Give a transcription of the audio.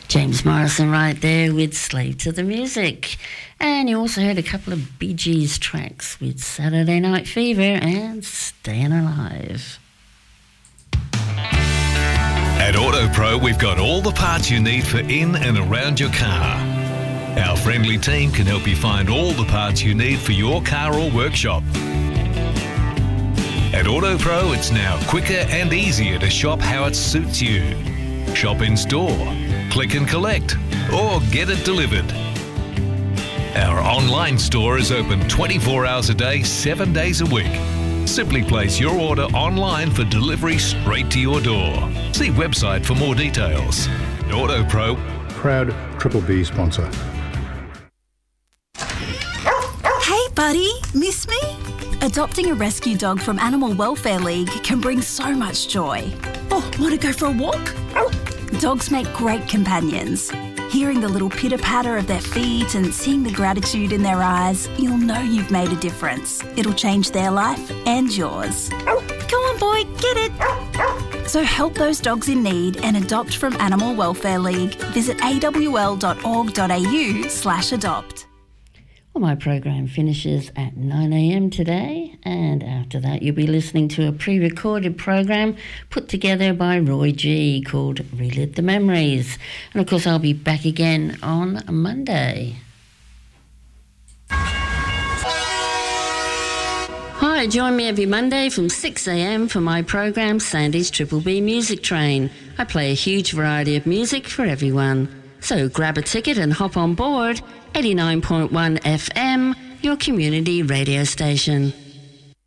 James Morrison right there with Slave to the Music. And you also heard a couple of Bee Gees tracks with Saturday Night Fever and Staying Alive. At AutoPro, we've got all the parts you need for in and around your car. Our friendly team can help you find all the parts you need for your car or workshop. At AutoPro, it's now quicker and easier to shop how it suits you. Shop in store, click and collect, or get it delivered. Our online store is open 24 hours a day, 7 days a week. Simply place your order online for delivery straight to your door. See website for more details. AutoPro, proud Triple B sponsor. Hey buddy, miss me? Adopting a rescue dog from Animal Welfare League can bring so much joy. Oh, want to go for a walk? Dogs make great companions. Hearing the little pitter-patter of their feet and seeing the gratitude in their eyes, you'll know you've made a difference. It'll change their life and yours. Come on, boy, get it. So help those dogs in need and adopt from Animal Welfare League. Visit awl.org.au/adopt. Well, my program finishes at 9 a.m. today, and after that you'll be listening to a pre-recorded program put together by Roy G called Relive the Memories. And of course I'll be back again on Monday. Hi, join me every Monday from 6 a.m. for my program Sandy's Triple B Music Train. I play a huge variety of music for everyone. So grab a ticket and hop on board. 89.1 FM, your community radio station.